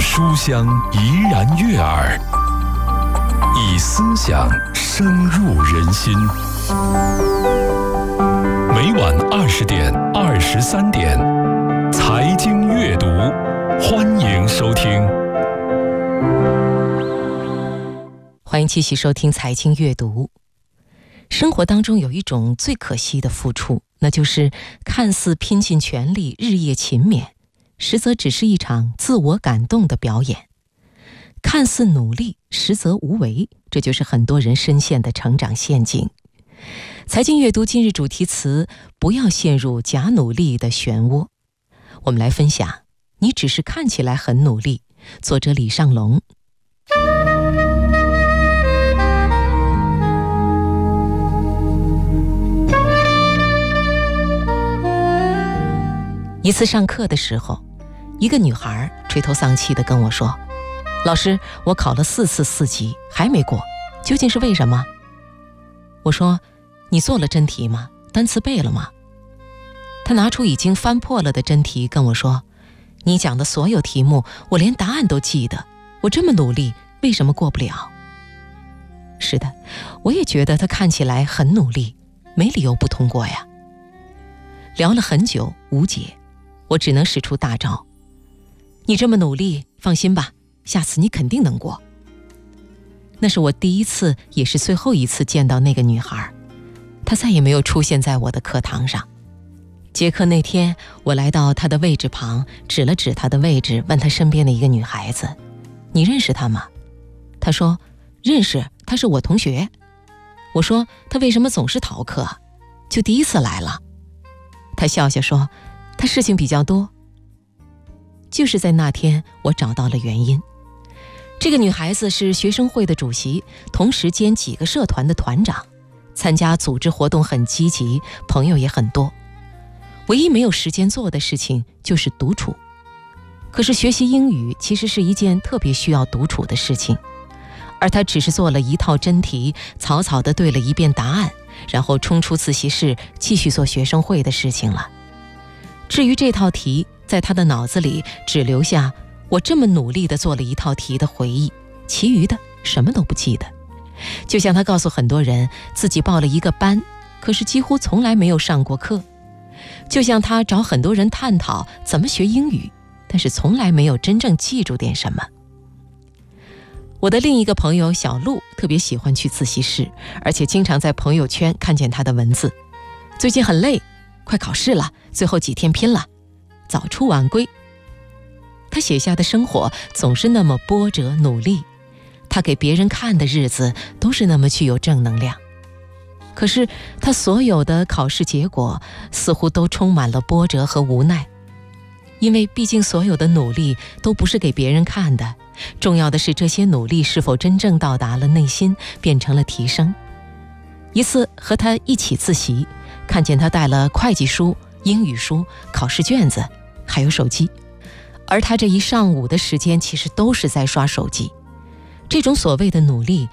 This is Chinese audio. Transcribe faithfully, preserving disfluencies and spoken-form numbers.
书香怡然悦耳，以思想深入人心。每晚二十点、二十三点，财经阅读，欢迎收听。 欢迎继续收听财经阅读。生活当中有一种最可惜的付出，那就是看似拼尽全力、日夜勤勉，实则只是一场自我感动的表演。看似努力，实则无为，这就是很多人深陷的成长陷阱。财经阅读今日主题词：不要陷入假努力的漩涡。我们来分享你只是看起来很努力，作者李尚龙。一次上课的时候，一个女孩垂头丧气地跟我说：老师，我考了四次四级还没过，究竟是为什么？我说：你做了真题吗？单词背了吗？她拿出已经翻破了的真题跟我说：你讲的所有题目我连答案都记得，我这么努力为什么过不了？是的，我也觉得她看起来很努力，没理由不通过呀。聊了很久无解，我只能使出大招：你这么努力，放心吧，下次你肯定能过。那是我第一次也是最后一次见到那个女孩，她再也没有出现在我的课堂上。结课那天，我来到她的位置旁，指了指她的位置，问她身边的一个女孩子：你认识她吗？她说：认识，她是我同学。我说：她为什么总是逃课？就第一次来了。她笑笑说：她事情比较多。就是在那天，我找到了原因。这个女孩子是学生会的主席，同时兼几个社团的团长，参加组织活动很积极，朋友也很多。唯一没有时间做的事情就是独处。可是学习英语其实是一件特别需要独处的事情，而她只是做了一套真题，草草地对了一遍答案，然后冲出自习室继续做学生会的事情了。至于这套题，在她的脑子里只留下我这么努力地做了一套题的回忆，其余的什么都不记得。就像她告诉很多人自己报了一个班，可是几乎从来没有上过课。就像她找很多人探讨怎么学英语，但是从来没有真正记住点什么。我的另一个朋友小陆特别喜欢去自习室，而且经常在朋友圈看见她的文字：最近很累，快考试了，最后几天拼了，早出晚归。他写下的生活总是那么波折努力，他给别人看的日子都是那么具有正能量。可是他所有的考试结果似乎都充满了波折和无奈，因为毕竟所有的努力都不是给别人看的，重要的是这些努力是否真正到达了内心，变成了提升。一次和他一起自习，看见他带了会计书、英语书、考试卷子，还有手机，而他这一上午的时间其实都是在刷手机。这种所谓的努力